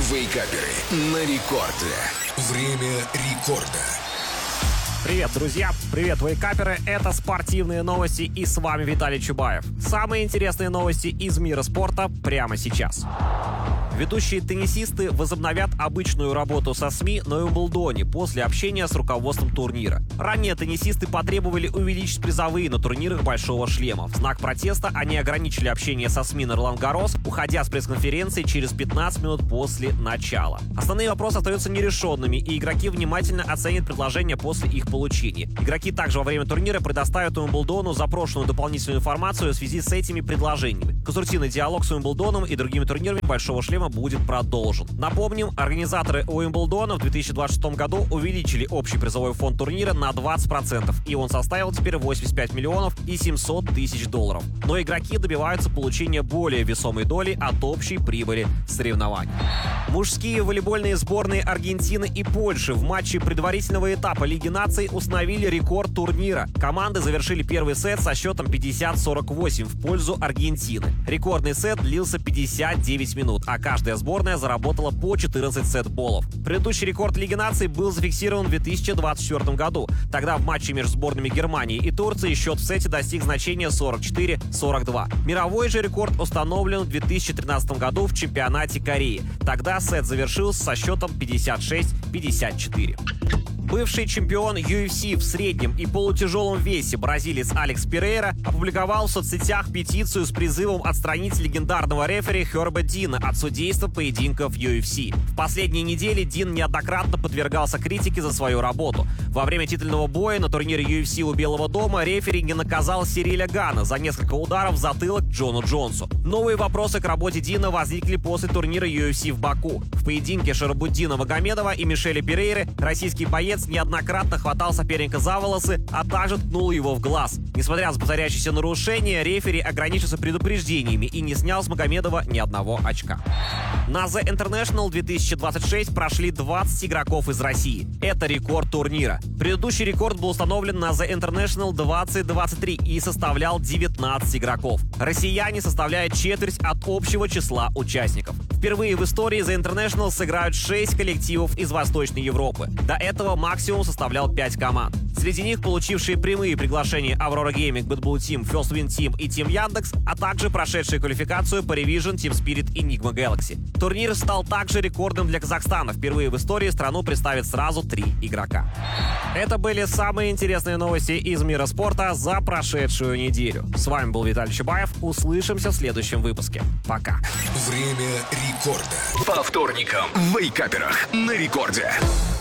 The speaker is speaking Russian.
Вейкаперы на рекорде. Время рекорда. Привет, друзья! Привет, вейкаперы! Это спортивные новости, и с вами Виталий Чубаев. Самые интересные новости из мира спорта прямо сейчас. Ведущие теннисисты возобновят обычную работу со СМИ на Уимблдоне после общения с руководством турнира. Ранее теннисисты потребовали увеличить призовые на турнирах Большого шлема. В знак протеста они ограничили общение со СМИ на Ролан-Гаррос, уходя с пресс-конференции через 15 минут после начала. Основные вопросы остаются нерешенными, и игроки внимательно оценят предложения после их получения. Игроки также во время турнира предоставят Уимблдону запрошенную дополнительную информацию в связи с этими предложениями. Конструктивный диалог с Уимблдоном и другими турнирами Большого шлема будет продолжен. Напомним, организаторы Уимблдона в 2026 году увеличили общий призовой фонд турнира на 20%, и он составил теперь 85 миллионов и 700 тысяч долларов. Но игроки добиваются получения более весомой доли от общей прибыли соревнований. Мужские волейбольные сборные Аргентины и Польши в матче предварительного этапа Лиги наций установили рекорд турнира. Команды завершили первый сет со счетом 50-48 в пользу Аргентины. Рекордный сет длился 59 минут, а каждая сборная заработала по 14 сет-болов. Предыдущий рекорд Лиги наций был зафиксирован в 2024 году. Тогда в матче между сборными Германии и Турции счет в сете достиг значения 44-42. Мировой же рекорд установлен в 2013 году в чемпионате Кореи. Тогда сет завершился со счетом 56-54. Бывший чемпион UFC в среднем и полутяжелом весе бразилец Алекс Перейра опубликовал в соцсетях петицию с призывом отстранить легендарного рефери Херба Дина от судейства поединков UFC. В последние недели Дин неоднократно подвергался критике за свою работу. Во время титульного боя на турнире UFC у Белого дома рефери не наказал Сириля Гана за несколько ударов в затылок Джону Джонсу. Новые вопросы к работе Дина возникли после турнира UFC в Баку. В поединке Шарабуддина Магомедова и Мишеля Перейры российский боец неоднократно хватал соперника за волосы, а также ткнул его в глаз. Несмотря на повторяющиеся нарушения, рефери ограничился предупреждениями и не снял с Магомедова ни одного очка. На The International 2026 прошли 20 игроков из России. Это рекорд турнира. Предыдущий рекорд был установлен на The International 2023 и составлял 19 игроков. Россияне составляют четверть от общего числа участников. Впервые в истории The International сыграют 6 коллективов из Восточной Европы. До этого максимум составлял 5 команд. Среди них получившие прямые приглашения Aurora Gaming, Bad Blue Team, First Win Team и Team Яндекс, а также прошедшие квалификацию по Revision, Team Spirit и Enigma Galaxy. Турнир стал также рекордным для Казахстана. Впервые в истории страну представит сразу 3 игрока. Это были самые интересные новости из мира спорта за прошедшую неделю. С вами был Виталий Чубаев. Услышимся в следующем выпуске. Пока. Время рекорда. По вторникам в Вейкаперах на рекорде.